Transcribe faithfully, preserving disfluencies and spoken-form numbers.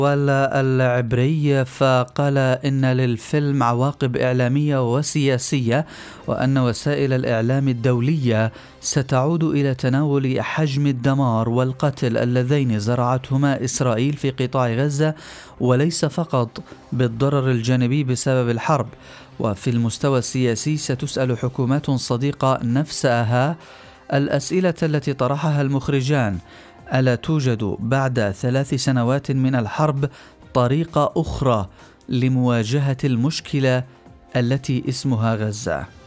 والعبري، فقال إن للفيلم عواقب إعلامية وسياسية، وأن وسائل الإعلام الدولية ستعود إلى تناول حجم الدمار والقتل اللذين زرعتهما إسرائيل في قطاع غزة، وليس فقط بالضرر الجانبي بسبب الحرب. وفي المستوى السياسي ستسأل حكومات صديقة نفسها الأسئلة التي طرحها المخرجان: ألا توجد بعد ثلاث سنوات من الحرب طريقة أخرى لمواجهة المشكلة التي اسمها غزة؟